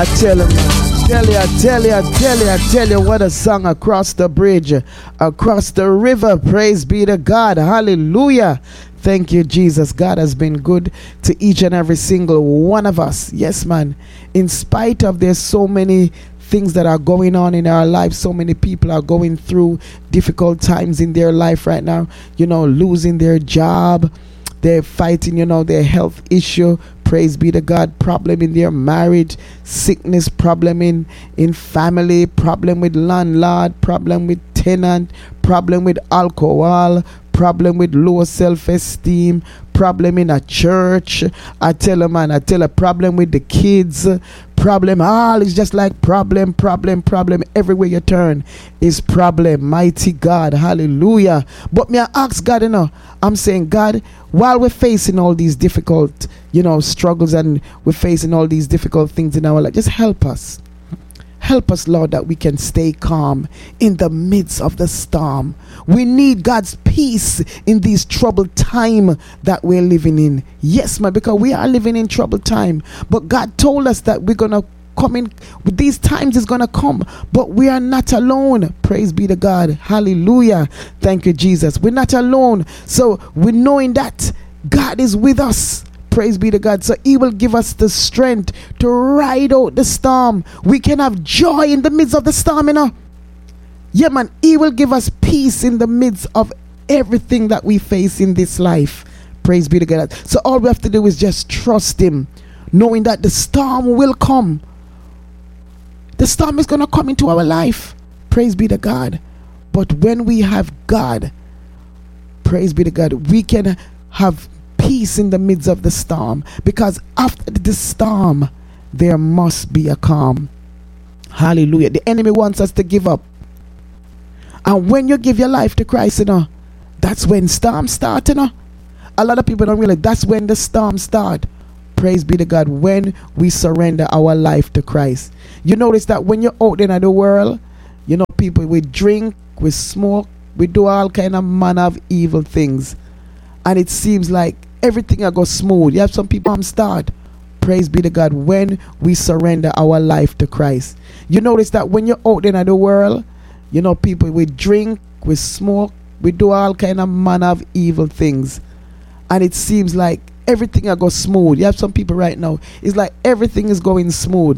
I tell him, I tell you what a song across the bridge, across the river. Praise be to God. Hallelujah. Thank you, Jesus. God has been good to each and every single one of us. Yes, man. In spite of there's so many things that are going on in our life, so many people are going through difficult times in their life right now, losing their job. They're fighting, their health issue. Praise be to God. Problem in their marriage, sickness, problem in family, problem with landlord, problem with tenant, problem with alcohol, problem with low self-esteem, problem in a church. I tell a problem with the kids, problem. It's just like problem. Everywhere you turn is problem. Mighty God. Hallelujah. But me I ask God, I'm saying, God, while we're facing all these difficult, struggles, and we're facing all these difficult things in our life, just help us. Help us, Lord, that we can stay calm in the midst of the storm. We need God's peace in these troubled time that we're living in. Yes, man, because we are living in troubled time. But God told us that we're going to come in. These times is going to come. But we are not alone. Praise be to God. Hallelujah. Thank you, Jesus. We're not alone. So we're knowing that God is with us. Praise be to God. So he will give us the strength to ride out the storm. We can have joy in the midst of the storm, Yeah, man. He will give us peace in the midst of everything that we face in this life. Praise be to God. So all we have to do is just trust him, knowing that the storm will come. The storm is going to come into our life. Praise be to God. But when we have God, praise be to God, we can have peace in the midst of the storm, because after the storm there must be a calm. Hallelujah. The enemy wants us to give up, and when you give your life to Christ, that's when storms start. A lot of people don't realize that's when the storms start. Praise be to God. When we surrender our life to Christ, you notice that when you're out in the world, people, we drink, we smoke, we do all kind of manner of evil things, and it seems like everything will go smooth. You have some people start. Praise be to God. When we surrender our life to Christ, you notice that when you're out in the world, people, we drink, we smoke, we do all kind of manner of evil things, and it seems like everything will go smooth. You have some people right now, it's like everything is going smooth.